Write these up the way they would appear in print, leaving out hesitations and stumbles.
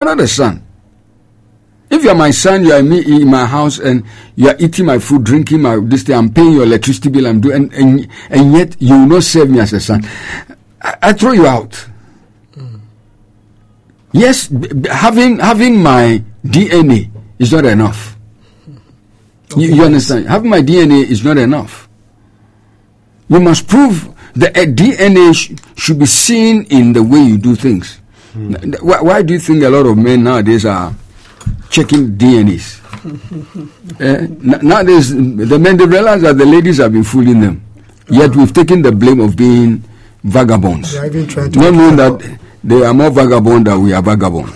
not a son. If you are my son, you are me in my house, and you are eating my food, drinking my this thing, I'm paying your electricity bill, I'm doing, and yet you will not serve me as a son. I throw you out. Yes, having my DNA is not enough. You understand? Having my DNA is not enough. You must prove the DNA should be seen in the way you do things. Why do you think a lot of men nowadays are checking DNAs? Nowadays, the men, they realize that the ladies have been fooling them. Yet we've taken the blame of being vagabonds. They are even trying to not knowing that they are more vagabond than we are vagabond.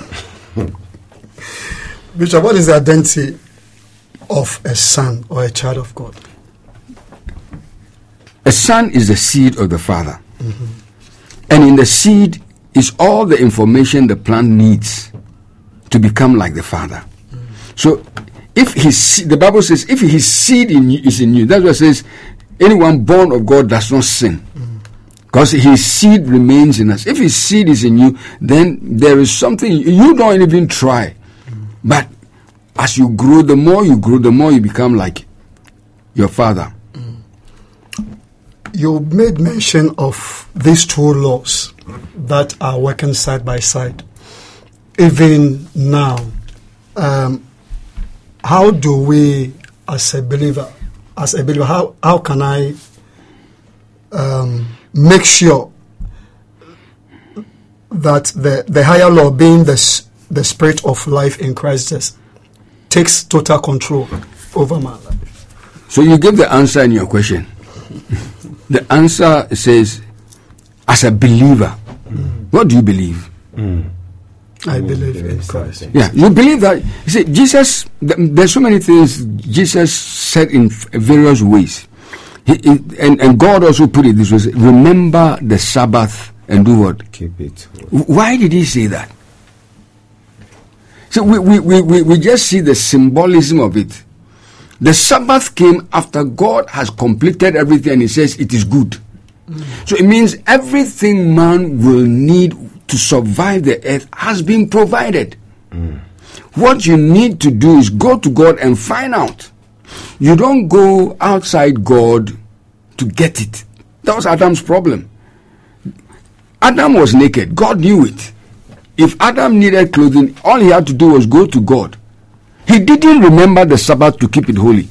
Bishop, what is the identity of a son or a child of God? A son is the seed of the father. And in the seed is all the information the plant needs to become like the father. So if the Bible says, if his seed is in you, that's what it says, anyone born of God does not sin. Because his seed remains in us. If his seed is in you, then there is something you don't even try. But as you grow, the more you become like your father. You made mention of these two laws that are working side by side. Even now, how do we, as a believer, how can I make sure that the higher law, being the spirit of life in Christ Jesus, takes total control over my life? So you give the answer in your question. The answer says, as a believer, what do you believe? I believe in Christ. Yeah, you believe that. You see, Jesus, there's so many things Jesus said in various ways. And God also put it this way: remember the Sabbath and do what? Keep it. Why did he say that? So we just see the symbolism of it. The Sabbath came after God has completed everything, and he says it is good. So it means everything man will need to survive the earth has been provided. What you need to do is go to God and find out. You don't go outside God to get it. That was Adam's problem. Adam was naked. God knew it. If Adam needed clothing, all he had to do was go to God. He didn't remember the Sabbath to keep it holy.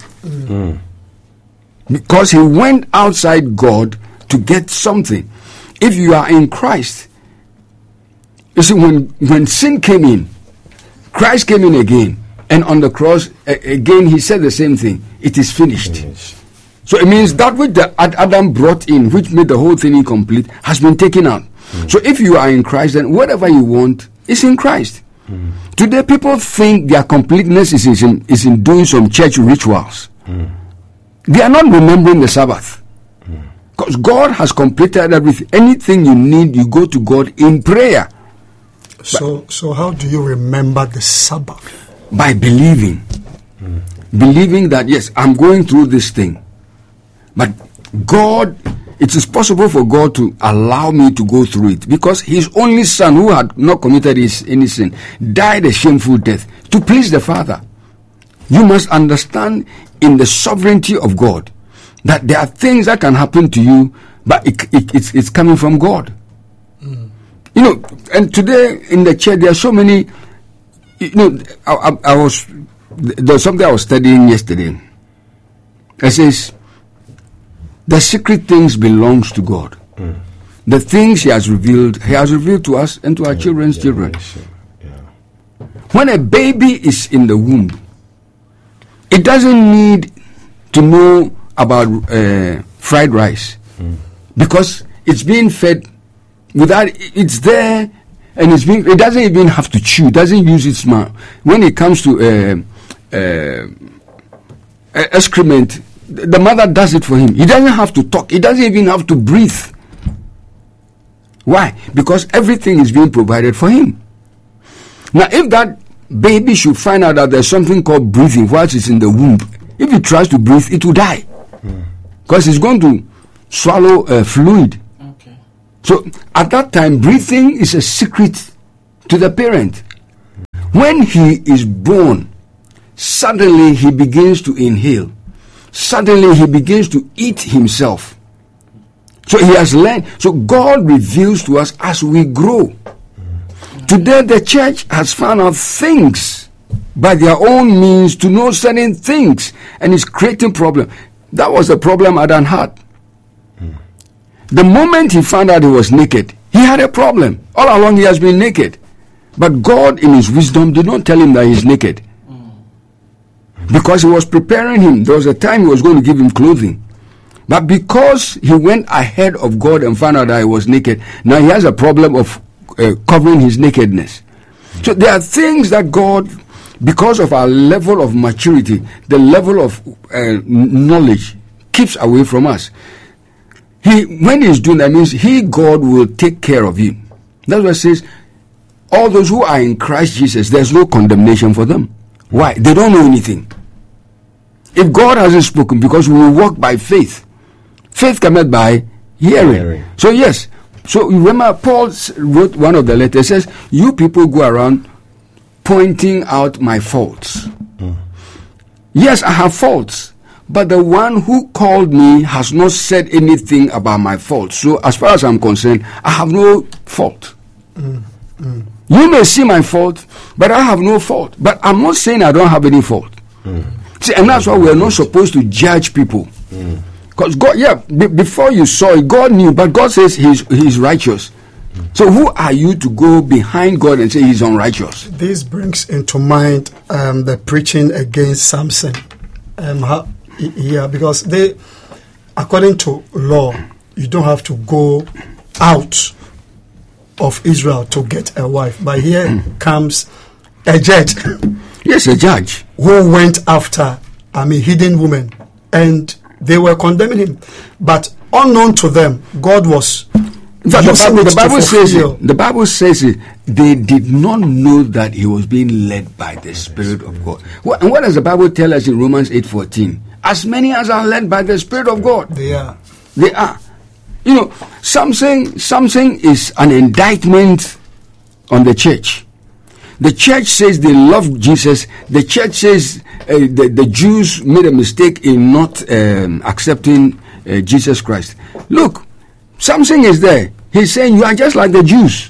Because he went outside God to get something. If you are in Christ, you see, when sin came in, Christ came in again. And on the cross, again, he said the same thing. It is finished. So it means that which Adam brought in, which made the whole thing incomplete, has been taken out. So if you are in Christ, then whatever you want is in Christ. Today, people think their completeness is in doing some church rituals. They are not remembering the Sabbath. Because God has completed everything. Anything you need, you go to God in prayer. So how do you remember the Sabbath? By believing. Believing that, yes, I'm going through this thing. But God, it is possible for God to allow me to go through it, because his only son, who had not committed any sin, died a shameful death to please the Father. You must understand in the sovereignty of God that there are things that can happen to you, but it's coming from God. You know, and today in the church there are so many. You know, there's something I was studying yesterday. It says, the secret things belongs to God. The things he has revealed to us and to our children's children. When a baby is in the womb, it doesn't need to know about fried rice, because it's being fed without, it's there, and it doesn't even have to chew, doesn't use its mouth. When it comes to excrement, the mother does it for him. He doesn't have to talk. He doesn't even have to breathe. Why? Because everything is being provided for him. Now, if that baby should find out that there's something called breathing whilst it's in the womb, if it tries to breathe, it will die. Because it's going to swallow fluid. Okay. So, at that time, breathing is a secret to the parent. When he is born, suddenly he begins to inhale. Suddenly he begins to eat himself. So he has learned. So God reveals to us as we grow. Today the church has found out things by their own means to know certain things, and it's creating problem. That was the problem Adam had. The moment he found out he was naked, he had a problem. All along he has been naked. But God in his wisdom did not tell him that he's naked. Because he was preparing him. There was a time he was going to give him clothing. But because he went ahead of God and found out that he was naked, now he has a problem of covering his nakedness. So there are things that God, because of our level of maturity, the level of knowledge, keeps away from us. When he's doing that, means God will take care of you. That's what it says. All those who are in Christ Jesus, there's no condemnation for them. Why? They don't know anything. If God hasn't spoken, because we will walk by faith. Faith cometh by hearing. So yes. So remember, Paul wrote one of the letters, says, you people go around pointing out my faults. Yes, I have faults. But the one who called me has not said anything about my faults. So as far as I'm concerned, I have no fault. You may see my fault, but I have no fault. But I'm not saying I don't have any fault. See, and that's why we're not supposed to judge people. Because God, before you saw it, God knew, but God says he's righteous. So who are you to go behind God and say he's unrighteous? This brings into mind the preaching against Samson. Because according to law, you don't have to go out of Israel to get a wife. But here comes a judge. Yes, a judge. Who went after, hidden women. And they were condemning him. But unknown to them, God was... In fact, the Bible says it, they did not know that he was being led by the Spirit of God. And what does the Bible tell us in Romans 8:14? As many as are led by the Spirit of God. They are. They are. You know, something is an indictment on the church. The church says they love Jesus. The church says the Jews made a mistake in not accepting Jesus Christ. Look, something is there. He's saying you are just like the Jews.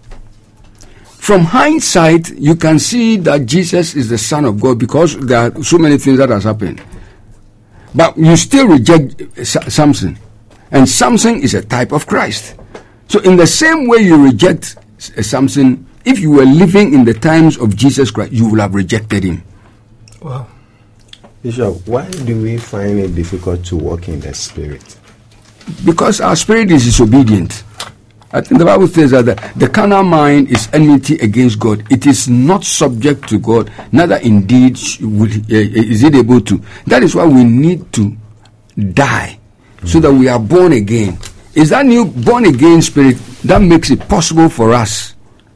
From hindsight, you can see that Jesus is the Son of God because there are so many things that has happened. But you still reject Samson. And Samson is a type of Christ. So in the same way you reject Samson, if you were living in the times of Jesus Christ, you would have rejected him. Wow. Bishop, why do we find it difficult to walk in the Spirit? Because our spirit is disobedient. I think the Bible says that the carnal mind is enmity against God. It is not subject to God, neither indeed is it able to. That is why we need to die, so that we are born again. It's that new born again spirit that makes it possible for us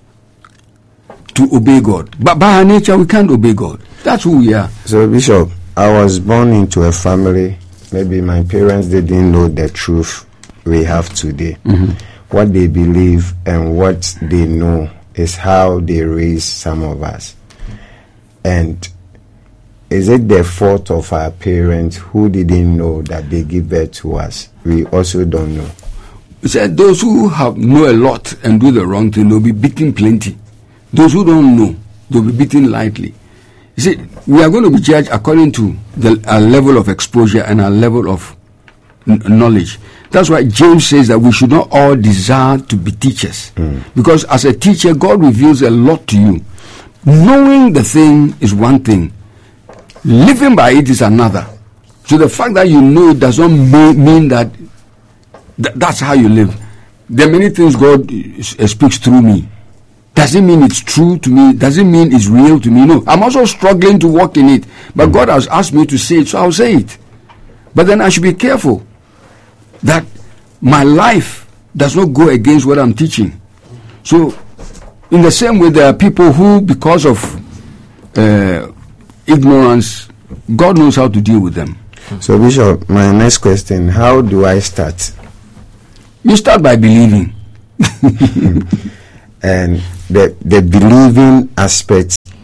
to obey God. But by our nature, we can't obey God. That's who we are. So, Bishop, I was born into a family. Maybe my parents didn't know the truth we have today. What they believe and what they know is how they raise some of us. And is it the fault of our parents who didn't know that they give birth to us? We also don't know. He said those who know a lot and do the wrong thing, they'll be beaten plenty. Those who don't know, they'll be beaten lightly. You see, we are going to be judged according to our level of exposure and our level of knowledge. That's why James says that we should not all desire to be teachers. Because as a teacher, God reveals a lot to you. Knowing the thing is one thing. Living by it is another. So the fact that you know it does not mean that that's how you live. There are many things God speaks through me. Doesn't mean it's true to me. Doesn't mean it's real to me. No, I'm also struggling to walk in it. But God has asked me to say it, so I'll say it. But then I should be careful that my life does not go against what I'm teaching. So, in the same way, there are people who, because of ignorance, God knows how to deal with them. So, Bishop, my next question, how do I start? You start by believing. And the believing aspect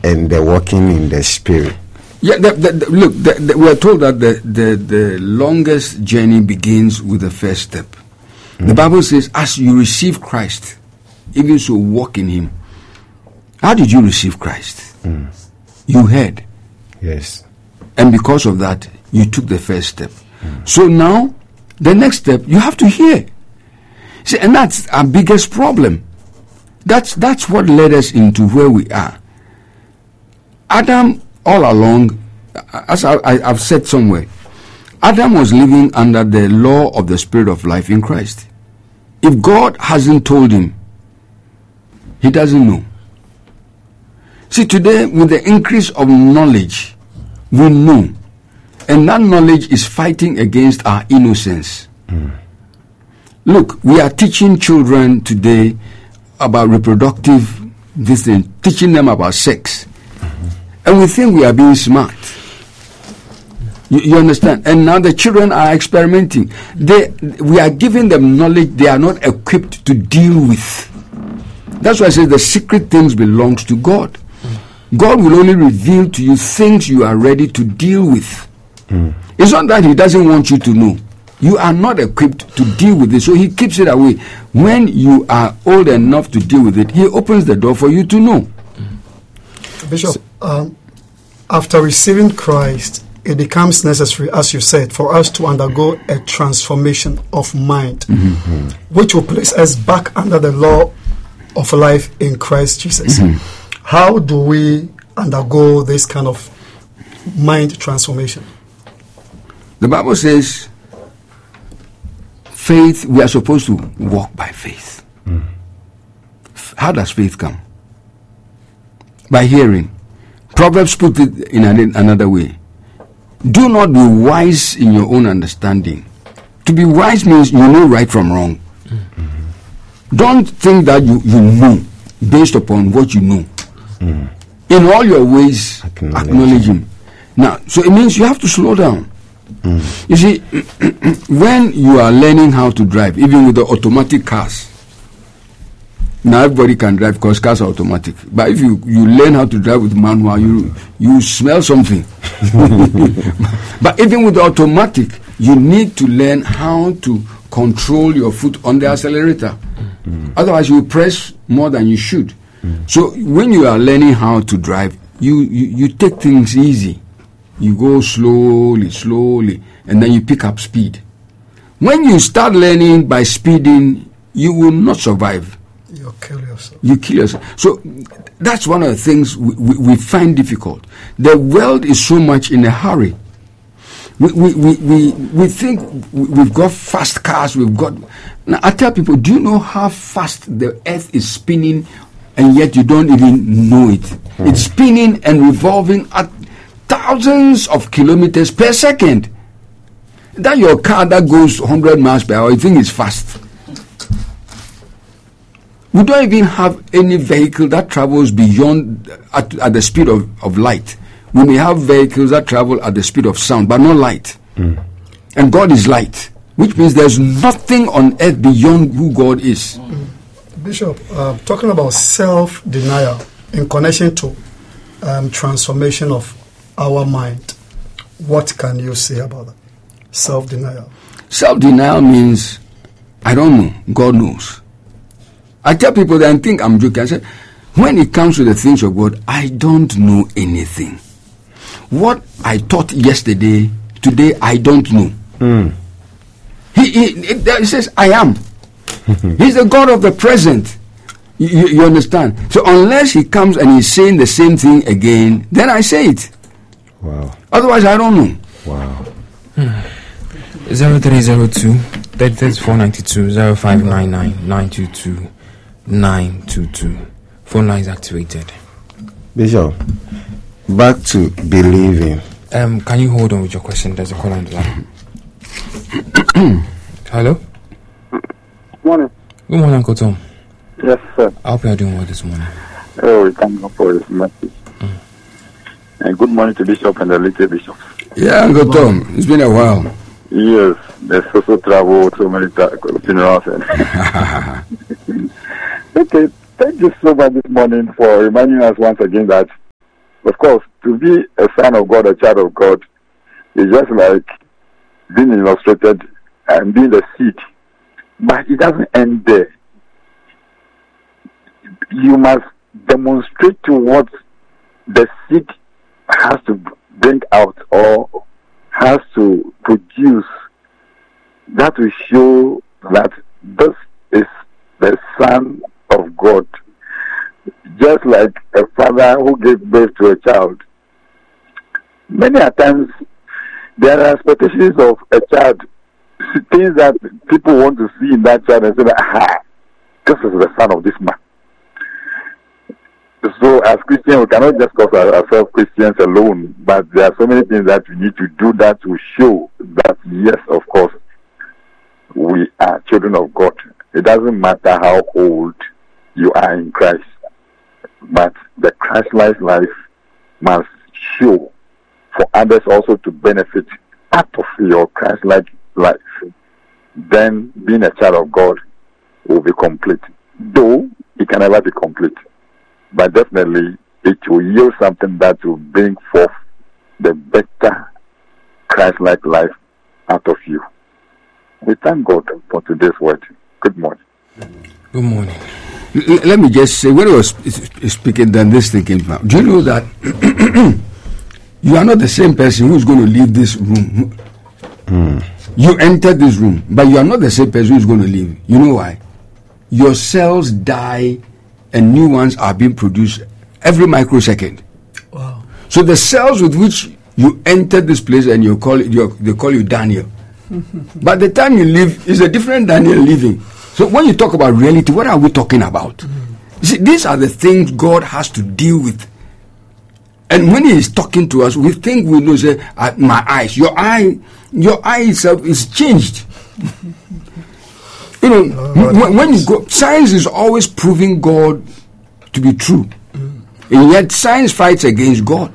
and the walking in the Spirit. Yeah, look, we are told that the longest journey begins with the first step. The Bible says, as you receive Christ, even so walk in him. How did you receive Christ? You heard. Yes. And because of that, you took the first step. So now, the next step, you have to hear. See, and that's our biggest problem. That's what led us into where we are. Adam, all along, as I've said somewhere, Adam was living under the law of the Spirit of life in Christ. If God hasn't told him, he doesn't know. See, today, with the increase of knowledge, we know. And that knowledge is fighting against our innocence. Look, we are teaching children today about reproductive this thing, teaching them about sex. And we think we are being smart. You understand? And now the children are experimenting. We are giving them knowledge they are not equipped to deal with. That's why I say the secret things belongs to God. God will only reveal to you things you are ready to deal with. It's not that he doesn't want you to know. You are not equipped to deal with it, so he keeps it away. When you are old enough to deal with it, he opens the door for you to know. Bishop, after receiving Christ, it becomes necessary, as you said, for us to undergo a transformation of mind, which will place us back under the law of life in Christ Jesus. How do we undergo this kind of mind transformation? The Bible says, faith, we are supposed to walk by faith. How does faith come? By hearing. Proverbs put it in another way. Do not be wise in your own understanding. To be wise means you know right from wrong. Don't think that you know based upon what you know. In all your ways, acknowledge him. Now, so it means you have to slow down. You see, when you are learning how to drive, even with the automatic cars, now everybody can drive because cars are automatic. But if you learn how to drive with manual, you smell something. But even with the automatic, you need to learn how to control your foot on the accelerator. Otherwise, you press more than you should. So when you are learning how to drive, you take things easy. You go slowly, and then you pick up speed. When you start learning by speeding, you will not survive. You'll kill yourself. You kill yourself. So that's one of the things we find difficult. The world is so much in a hurry. We think we've got fast cars. Now I tell people, do you know how fast the earth is spinning, and yet you don't even know it? It's spinning and revolving at thousands of kilometers per second. That your car that goes 100 miles per hour, you think it's fast. We don't even have any vehicle that travels beyond at the speed of light. We may have vehicles that travel at the speed of sound, but not light. And God is light, which means there's nothing on earth beyond who God is. Bishop, talking about self-denial in connection to transformation of our mind, what can you say about that? Self-denial. Self-denial means, I don't know, God knows. I tell people that I think I'm joking. I say, when it comes to the things of God, I don't know anything. What I taught yesterday, today I don't know. He says, I am. He's the God of the present. You understand? So unless he comes and he's saying the same thing again, then I say it. Wow. Otherwise, I don't know. Wow. 0302 3492 0599 922 922. Phone line is activated. Bishop, back to believing. Can you hold on with your question? There's a call on the line. Hello? Morning. Good morning, Uncle Tom. Yes, sir. I hope you are doing well this morning. Oh, we thank God for his message. And good morning to Bishop and the little Bishop. Yeah, Uncle Tom. It's been a while. Yes, there's also travel, so many funerals. Okay, thank you so much this morning for reminding us once again that of course, to be a son of God, a child of God, is just like being illustrated and being the seed. But it doesn't end there. You must demonstrate to what the seed has to bring out or has to produce that will show that this is the Son of God. Just like a father who gave birth to a child. Many a times there are expectations of a child, things that people want to see in that child and say, this is the son of this man. So as Christians, we cannot just call ourselves Christians alone, but there are so many things that we need to do that will show that, yes, of course, we are children of God. It doesn't matter how old you are in Christ, but the Christ-like life must show for others also to benefit out of your Christ-like life. Then being a child of God will be complete. Though it can never be complete, but definitely it will yield something that will bring forth the better Christ-like life out of you. We thank God for today's word. Good morning. Good morning. Let me just say, when I was speaking, then this thing came out. Do you know that you are not the same person who's going to leave this room? You entered this room, but you are not the same person who's going to leave. You know why? Your cells die and new ones are being produced every microsecond. Wow. So the cells with which you entered this place and they call you Daniel. By the time you leave, it's a different Daniel leaving. So when you talk about reality, what are we talking about? You see, these are the things God has to deal with. And when He is talking to us, we think we know, say, my eyes. Your eye itself is changed. You know, when you go, science is always proving God to be true. And yet science fights against God.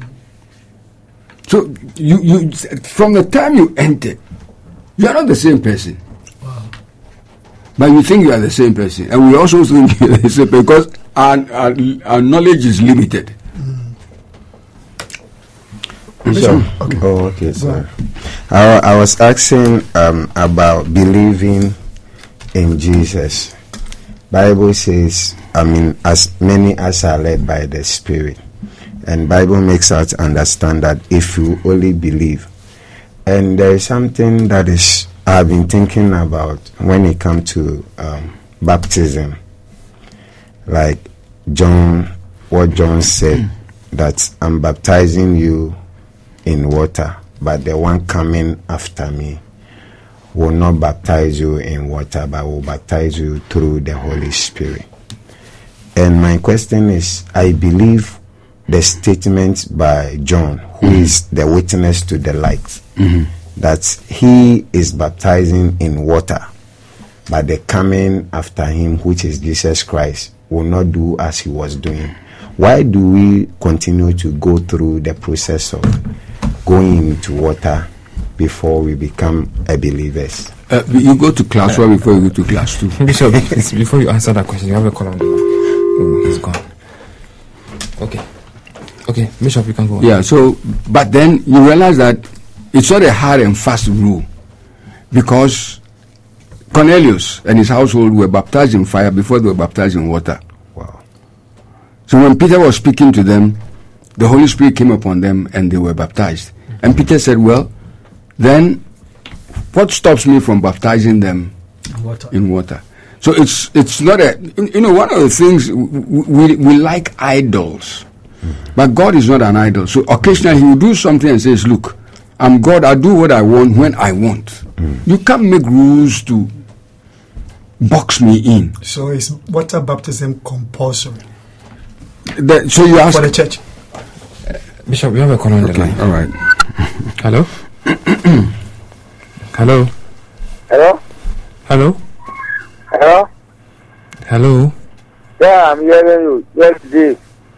So you from the time you enter, you are not the same person. But you think you are the same person. And we also think you are the same person because our knowledge is limited. So, okay, sir. I was asking about believing in Jesus. Bible says, as many as are led by the Spirit. And Bible makes us understand that if you only believe. And there is something that I've been thinking about when it comes to baptism. Like what John said, that I'm baptizing you in water, but the one coming after me will not baptize you in water, but will baptize you through the Holy Spirit. And my question is, I believe the statement by John, who is the witness to the light, that he is baptizing in water, but the coming after him, which is Jesus Christ, will not do as he was doing. Why do we continue to go through the process of going into water before we become a believers? You go to class 1 before you go to class 2. Bishop, before you answer that question, you have a call on the line. Oh, he's gone. Okay, Bishop, you can go on. Yeah, so, but then you realize that it's not a hard and fast rule, because Cornelius and his household were baptized in fire before they were baptized in water. Wow. So when Peter was speaking to them, the Holy Spirit came upon them and they were baptized. And Peter said, well, then what stops me from baptizing them in water? So it's not one of the things, we like idols. But God is not an idol. So occasionally He will do something and says, look, I'm God, I do what I want when I want. You can't make rules to box me in. So is water baptism compulsory? So you ask for the church? Bishop, we have a call on the line. All right. Hello? Hello? Hello? Hello? Hello? Hello? Yeah, I'm hearing you. Yes, this.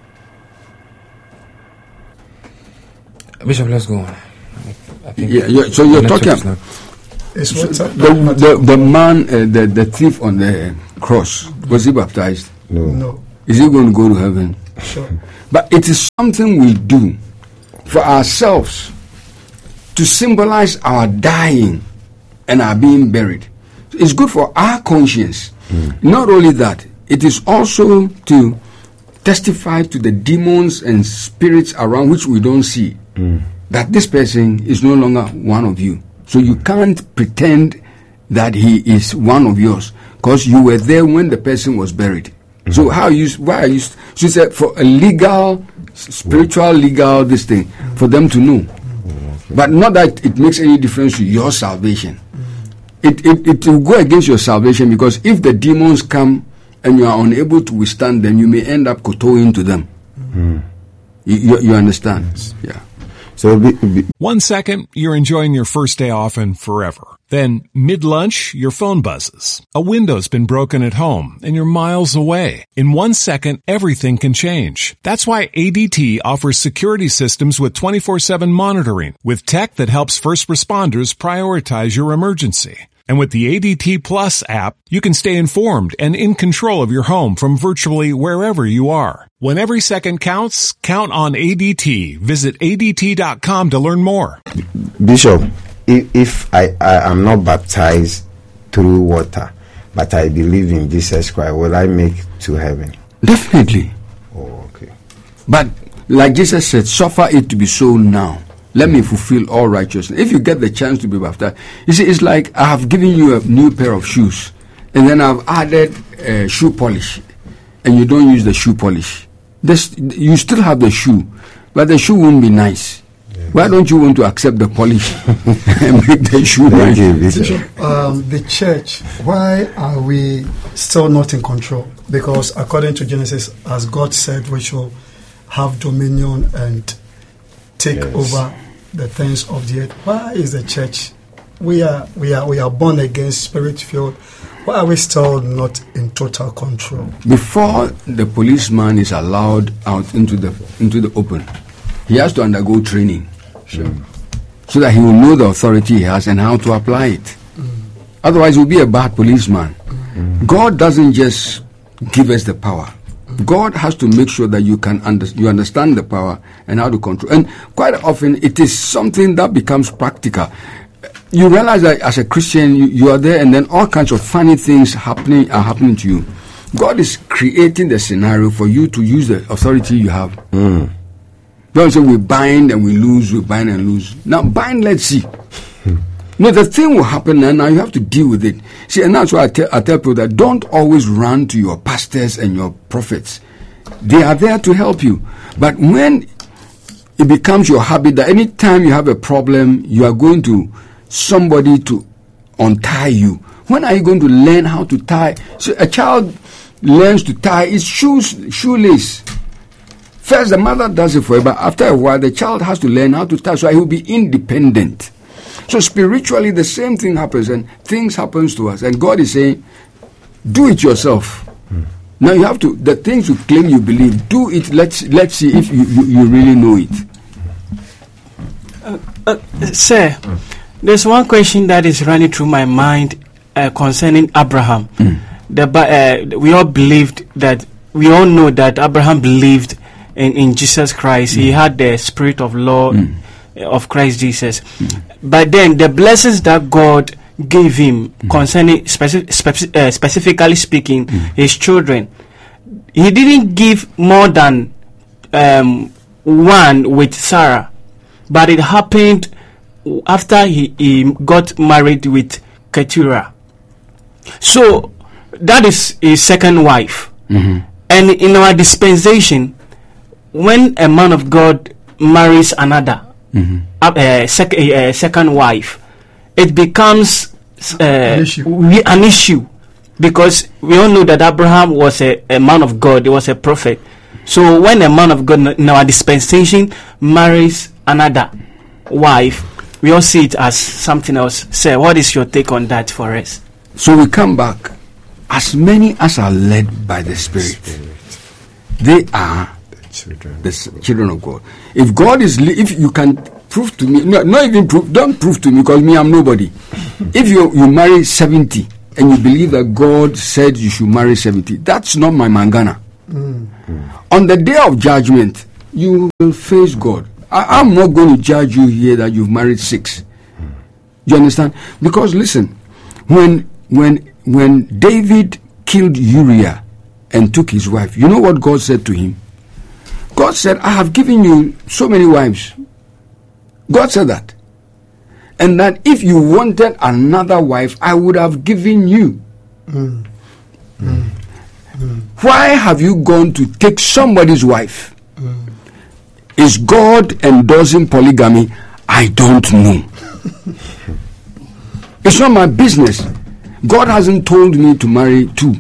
Bishop, let's go on. I think so you're talking Is water the man, the thief on the cross, was he baptized? No. No. Is he going to go to heaven? Sure. But it is something we do for ourselves to symbolize our dying and our being buried. It's good for our conscience. Not only that, it is also to testify to the demons and spirits around which we don't see that this person is no longer one of you. So you can't pretend that he is one of yours because you were there when the person was buried. So why are you? She said for a legal, spiritual, legal this thing for them to know, but not that it makes any difference to your salvation. It will go against your salvation because if the demons come and you are unable to withstand them, you may end up kowtowing to them. You understand? Yes. Yeah. So 1 second, you're enjoying your first day off and forever. Then, mid-lunch, your phone buzzes. A window's been broken at home, and you're miles away. In 1 second, everything can change. That's why ADT offers security systems with 24/7 monitoring, with tech that helps first responders prioritize your emergency. And with the ADT Plus app, you can stay informed and in control of your home from virtually wherever you are. When every second counts, count on ADT. Visit ADT.com to learn more. Bishop, if I am not baptized through water, but I believe in Jesus Christ, will I make it to heaven? Definitely. Oh, okay. But like Jesus said, suffer it to be so now. Let me fulfill all righteousness. If you get the chance to be baptized, you see, it's like I have given you a new pair of shoes, and then I've added shoe polish, and you don't use the shoe polish. You still have the shoe, but the shoe won't be nice. Yes. Why don't you want to accept the polish and make the shoe nice? The church, why are we still not in control? Because according to Genesis, as God said, we shall have dominion and take over the things of the earth. Why is the church? We are born again, spirit-filled. Why are we still not in total control? Before the policeman is allowed out into the open, he has to undergo training, so that he will know the authority he has and how to apply it. Otherwise, he will be a bad policeman. God doesn't just give us the power. God has to make sure that you understand the power and how to control. And quite often, it is something that becomes practical. You realize that as a Christian, you are there, and then all kinds of funny things are happening to you. God is creating the scenario for you to use the authority you have. Don't say we bind and we lose, we bind and lose. Now bind, let's see. No, the thing will happen, and now you have to deal with it. See, and that's why I tell people that don't always run to your pastors and your prophets. They are there to help you. But when it becomes your habit that any time you have a problem, you are going to somebody to untie you. When are you going to learn how to tie? So a child learns to tie his shoelace. First, the mother does it for him, but after a while, the child has to learn how to tie, so he will be independent. So spiritually, the same thing happens, and things happens to us. And God is saying, do it yourself. Now you have to, the things you claim you believe, do it. Let's see if you really know it. Sir, there's one question that is running through my mind concerning Abraham. We all know that Abraham believed in Jesus Christ. He had the spirit of law of Christ Jesus. But then the blessings that God gave him concerning specifically speaking his children, he didn't give more than one with Sarah, but it happened after he got married with Keturah. So that is his second wife. And in our dispensation, when a man of God marries another second wife, it becomes an issue, because we all know that Abraham was a man of God, he was a prophet. So when a man of God in our dispensation marries another wife, we all see it as something else. Sir, what is your take on that for us? So we come back. As many as are led by the Spirit, they are the children of God. If God is, if you can prove to me, not even prove, don't prove to me, because me, I'm nobody. If you marry 70 and you believe that God said you should marry 70, that's not my mangana. On the day of judgment, you will face God. I'm not going to judge you here that you've married 6. You understand? Because listen, when David killed Uriah and took his wife, you know what God said to him? God said, I have given you so many wives. God said that. And that if you wanted another wife, I would have given you. Why have you gone to take somebody's wife? Is God endorsing polygamy? I don't know. It's not my business. God hasn't told me to marry 2.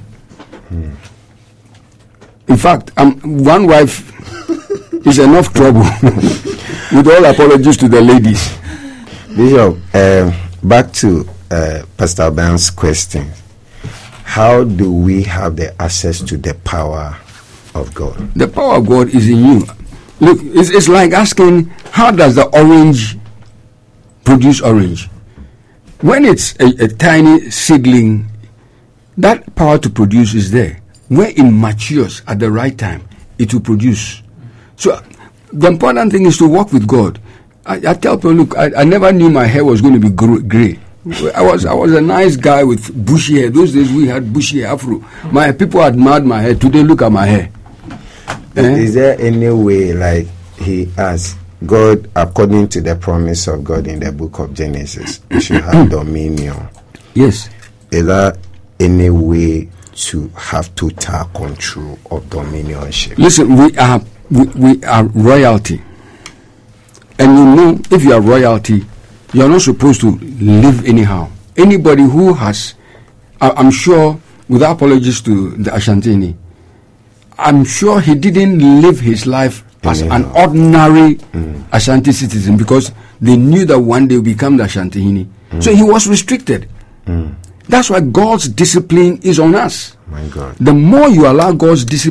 In fact, one wife is enough trouble. With all apologies to the ladies. Bishop, back to Pastor Ben's question. How do we have the access to the power of God? The power of God is in you. Look, it's like asking, how does the orange produce orange? When it's a tiny seedling, that power to produce is there. When it matures at the right time, it will produce. So the important thing is to walk with God. I tell people, look, I never knew my hair was going to be grey. I was a nice guy with bushy hair. Those days we had bushy hair, afro. My people admired my hair. Today, look at my hair. Is there any way, like he asked, God, according to the promise of God in the book of Genesis, you should have dominion? Yes. Is there any way to have total control of dominionship? Listen, we are royalty. And you know, if you are royalty, you are not supposed to live anyhow. Anybody who has, I'm sure, without apologies to the Ashantini, I'm sure he didn't live his life as an ordinary Ashanti citizen, because they knew that one day he would become the Ashantini. So he was restricted. That's why God's discipline is on us. My God. The more you allow God's discipline